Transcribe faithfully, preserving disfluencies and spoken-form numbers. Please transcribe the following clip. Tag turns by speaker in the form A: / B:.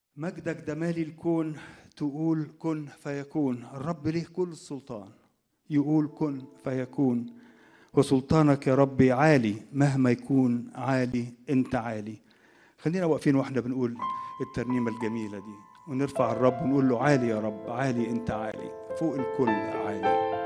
A: مجدك ده مالي الكون، تقول كن فيكون. الرب ليه كل السلطان، يقول كن فيكون. وسلطانك يا ربي عالي، مهما يكون عالي انت عالي. خلينا واقفين واحنا بنقول الترنيمة الجميلة دي ونرفع الرب ونقول له عالي يا رب، عالي انت عالي، فوق الكل عالي.